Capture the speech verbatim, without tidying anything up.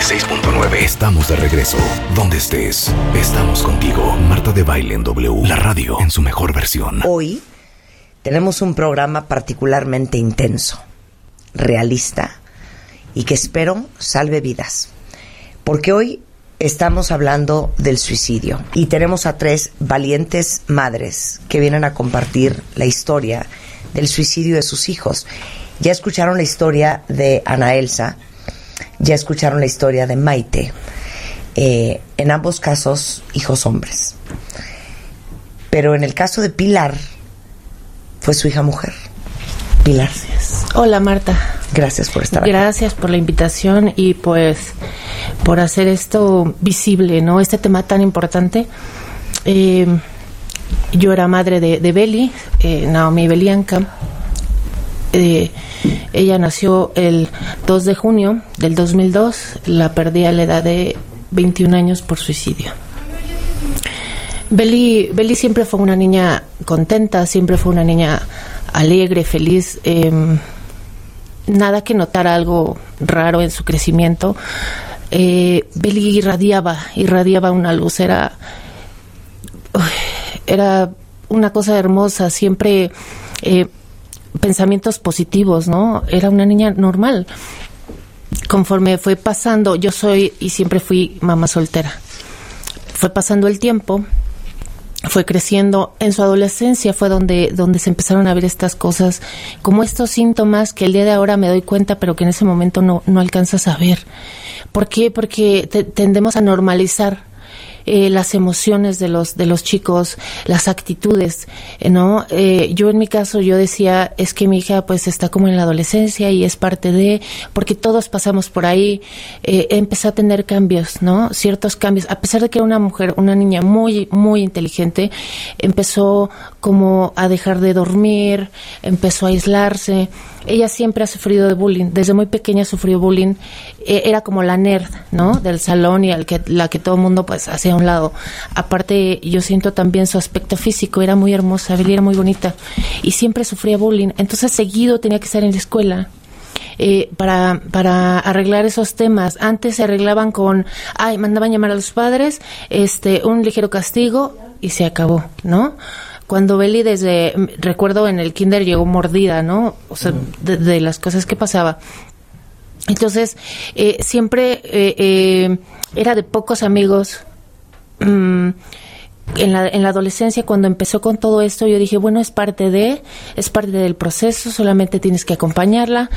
seis punto nueve. Estamos de regreso. Donde estés, estamos contigo. Marta de Baile en W, la radio en su mejor versión. Hoy tenemos un programa particularmente intenso, realista y que espero salve vidas. Porque hoy estamos hablando del suicidio y tenemos a tres valientes madres que vienen a compartir la historia del suicidio de sus hijos. Ya escucharon la historia de Ana Elsa, ya escucharon la historia de Maite. Eh, en ambos casos, hijos hombres. Pero en el caso de Pilar, fue su hija mujer. Pilar. Gracias. Hola, Marta. Gracias por estar aquí. Gracias por la invitación y pues por hacer esto visible, ¿no? Este tema tan importante. Eh, yo era madre de, de Beli, eh, Naomi Belianca. Eh, ella nació el dos de junio del dos mil dos. La perdí a la edad de veintiún años por suicidio. Beli, Beli siempre fue una niña contenta, siempre fue una niña alegre, feliz. Eh, nada que notar algo raro en su crecimiento. Eh, Beli irradiaba, irradiaba una luz, era, era una cosa hermosa, siempre eh, pensamientos positivos, ¿no? Era una niña normal. Conforme fue pasando, yo soy y siempre fui mamá soltera. Fue pasando el tiempo, fue creciendo. En su adolescencia fue donde, donde se empezaron a ver estas cosas, como estos síntomas que el día de ahora me doy cuenta, pero que en ese momento no, no alcanzas a ver. ¿Por qué? Porque te, tendemos a normalizar Eh, las emociones de los de los chicos, las actitudes, eh, ¿no? Eh, yo en mi caso, yo decía, es que mi hija pues está como en la adolescencia y es parte de, porque todos pasamos por ahí. Eh, empecé a tener cambios, ¿no? Ciertos cambios, a pesar de que era una mujer, una niña muy, muy inteligente, empezó como a dejar de dormir, empezó a aislarse. Ella siempre ha sufrido de bullying, desde muy pequeña sufrió bullying, eh, era como la nerd, ¿no? Del salón y al que, la que todo el mundo pues hacía a un lado. Aparte, yo siento también su aspecto físico, era muy hermosa, Beli era muy bonita y siempre sufría bullying, entonces seguido tenía que estar en la escuela. Eh, para, para arreglar esos temas. Antes se arreglaban con, ay, mandaban llamar a los padres, este, un ligero castigo y se acabó, ¿no? Cuando Beli desde, recuerdo en el kinder llegó mordida, ¿no? O sea, de, de las cosas que pasaba. Entonces, eh, siempre eh, eh, era de pocos amigos. Mm, en la, en la adolescencia, cuando empezó con todo esto, yo dije, bueno, es parte de, es parte del proceso, solamente tienes que acompañarla.